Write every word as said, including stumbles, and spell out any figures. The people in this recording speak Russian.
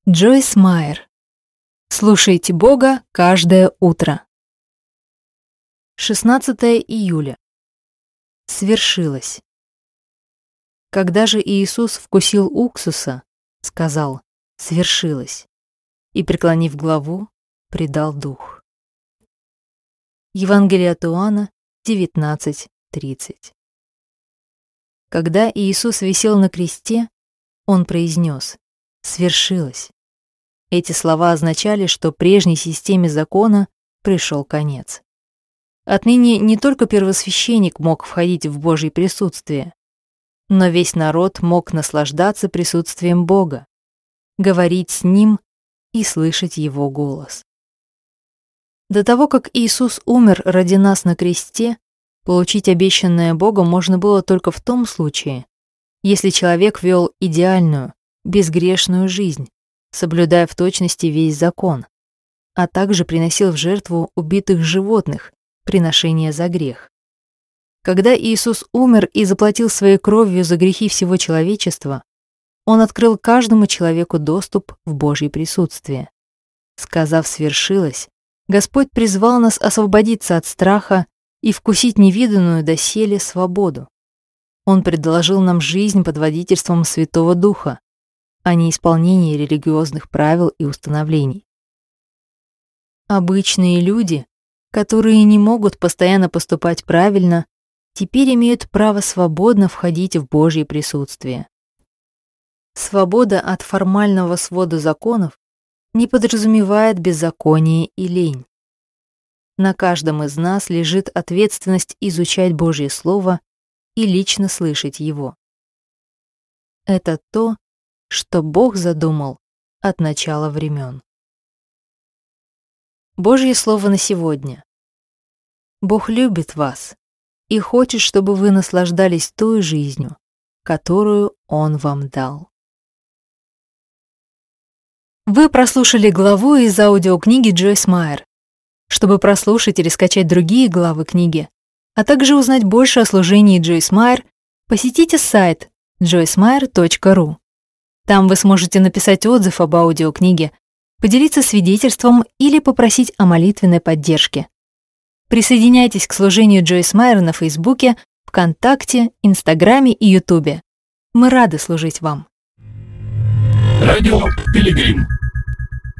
Джойс Майер. Слушайте Бога каждое утро. шестнадцатое июля. Свершилось. Когда же Иисус вкусил уксуса, сказал: «Свершилось», и, преклонив главу, предал дух. Евангелие от Иоанна девятнадцать тридцать. Когда Иисус висел на кресте, Он произнес: «Свершилось». Эти слова означали, что прежней системе закона пришел конец. Отныне не только первосвященник мог входить в Божье присутствие, но весь народ мог наслаждаться присутствием Бога, говорить с Ним и слышать Его голос. До того, как Иисус умер ради нас на кресте, получить обещанное Богом можно было только в том случае, если человек вел идеальную, безгрешную жизнь, соблюдая в точности весь закон, а также приносил в жертву убитых животных, приношение за грех. Когда Иисус умер и заплатил своей кровью за грехи всего человечества, Он открыл каждому человеку доступ в Божье присутствие. Сказав «свершилось», Господь призвал нас освободиться от страха и вкусить невиданную доселе свободу. Он предложил нам жизнь под водительством Святого Духа, а не исполнение религиозных правил и установлений. Обычные люди, которые не могут постоянно поступать правильно, теперь имеют право свободно входить в Божье присутствие. Свобода от формального свода законов не подразумевает беззаконие и лень. На каждом из нас лежит ответственность изучать Божье Слово и лично слышать его. Это то, что Бог задумал от начала времен. Божье Слово на сегодня. Бог любит вас и хочет, чтобы вы наслаждались той жизнью, которую Он вам дал. Вы прослушали главу из аудиокниги Джойс Майер. Чтобы прослушать или скачать другие главы книги, а также узнать больше о служении Джойс Майер, посетите сайт джойс майер точка ру. Там вы сможете написать отзыв об аудиокниге, поделиться свидетельством или попросить о молитвенной поддержке. Присоединяйтесь к служению Джойс Майер на Фейсбуке, ВКонтакте, Инстаграме и Ютубе. Мы рады служить вам. Радио Пилигрим.